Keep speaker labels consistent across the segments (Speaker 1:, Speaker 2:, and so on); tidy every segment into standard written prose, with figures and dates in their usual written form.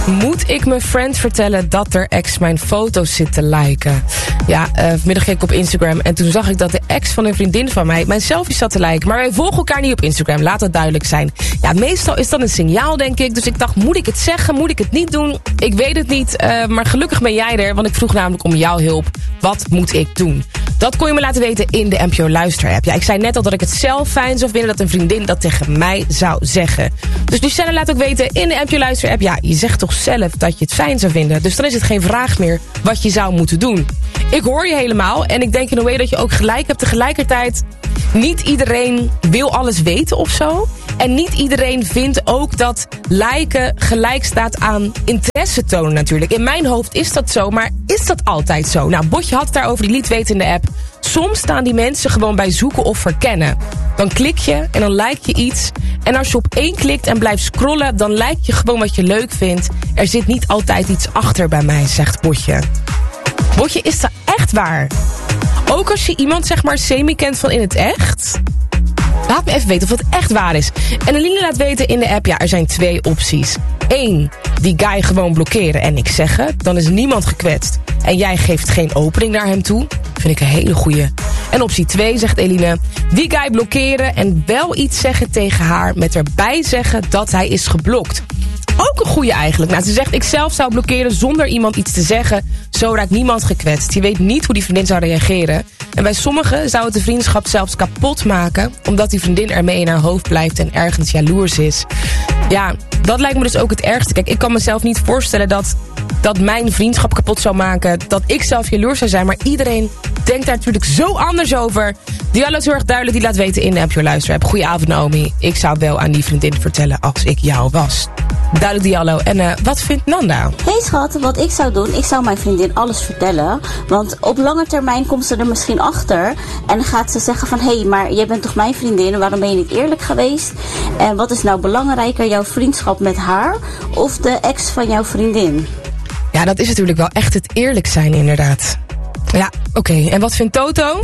Speaker 1: Moet ik mijn friend vertellen dat er ex mijn foto's zit te liken? Ja, vanmiddag keek ik op Instagram en toen zag ik dat de ex van een vriendin van mij mijn selfies zat te liken. Maar wij volgen elkaar niet op Instagram, laat dat duidelijk zijn. Ja, meestal is dat een signaal, denk ik. Dus ik dacht, moet ik het zeggen? Moet ik het niet doen? Ik weet het niet, maar gelukkig ben jij er, want ik vroeg namelijk om jouw hulp. Wat moet ik doen? Dat kon je me laten weten in de NPO Luister-app. Ja, ik zei net al dat ik het zelf fijn zou vinden dat een vriendin dat tegen mij zou zeggen. Dus Lucelle laat ook weten in de NPO Luister-app. Ja, je zegt toch zelf dat je het fijn zou vinden. Dus dan is het geen vraag meer wat je zou moeten doen. Ik hoor je helemaal en ik denk in een way dat je ook gelijk hebt. Tegelijkertijd, niet iedereen wil alles weten of zo. En niet iedereen vindt ook dat liken gelijk staat aan interesse tonen natuurlijk. In mijn hoofd is dat zo, maar is dat altijd zo? Nou, Botje had het daarover, die liet weten in de app. Soms staan die mensen gewoon bij zoeken of verkennen. Dan klik je en dan like je iets. En als je op 1 klikt en blijft scrollen, dan like je gewoon wat je leuk vindt. Er zit niet altijd iets achter bij mij, zegt Botje. Botje, is dat echt waar? Ook als je iemand zeg maar semi kent van in het echt? Laat me even weten of het echt waar is. En Eline laat weten in de app, ja, er zijn 2 opties. 1, die guy gewoon blokkeren en niks zeggen. Dan is niemand gekwetst. En jij geeft geen opening naar hem toe. Vind ik een hele goeie. En optie 2, zegt Eline, die guy blokkeren en wel iets zeggen tegen haar met erbij zeggen dat hij is geblokt. Ook een goeie eigenlijk. Nou, ze zegt, ik zelf zou blokkeren zonder iemand iets te zeggen. Zo raakt niemand gekwetst. Je weet niet hoe die vriendin zou reageren. En bij sommigen zou het de vriendschap zelfs kapot maken, omdat die vriendin ermee in haar hoofd blijft en ergens jaloers is. Ja, dat lijkt me dus ook het ergste. Kijk, ik kan mezelf niet voorstellen dat mijn vriendschap kapot zou maken, dat ik zelf jaloers zou zijn. Maar iedereen denkt daar natuurlijk zo anders over. Diallo is heel erg duidelijk, die laat weten in de NPO Luister-app. Goedenavond Naomi, ik zou wel aan die vriendin vertellen als ik jou was. Duidelijk Diallo. En wat vindt Nanda?
Speaker 2: Hey schat, wat ik zou doen, ik zou mijn vriendin alles vertellen. Want op lange termijn komt ze er misschien achter. En dan gaat ze zeggen van, hé, maar jij bent toch mijn vriendin? Waarom ben je niet eerlijk geweest? En wat is nou belangrijker, jouw vriendschap met haar of de ex van jouw vriendin?
Speaker 1: Ja, dat is natuurlijk wel echt het eerlijk zijn inderdaad. Ja, oké. En wat vindt Toto?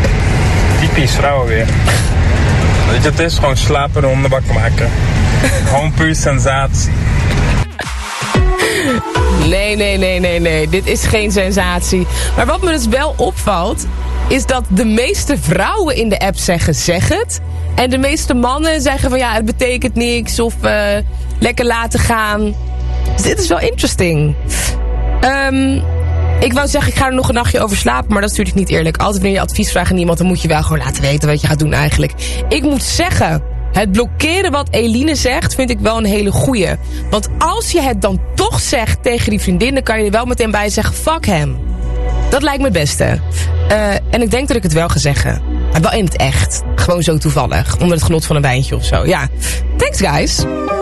Speaker 3: Typisch vrouwen weer. Weet je, het is gewoon slapen en onderbak maken. Gewoon puur sensatie.
Speaker 1: Nee. Dit is geen sensatie. Maar wat me dus wel opvalt, is dat de meeste vrouwen in de app zeggen, zeg het. En de meeste mannen zeggen van, ja, het betekent niks. Of lekker laten gaan. Dus dit is wel interesting. Ik wou zeggen, ik ga er nog een nachtje over slapen, maar dat is natuurlijk niet eerlijk. Altijd wanneer je advies vraagt aan iemand, dan moet je wel gewoon laten weten wat je gaat doen eigenlijk. Ik moet zeggen, het blokkeren wat Eline zegt, vind ik wel een hele goeie. Want als je het dan toch zegt tegen die vriendin, dan kan je er wel meteen bij zeggen, fuck hem. Dat lijkt me het beste. En ik denk dat ik het wel ga zeggen. Maar wel in het echt. Gewoon zo toevallig. Onder het genot van een wijntje of zo. Ja. Thanks guys.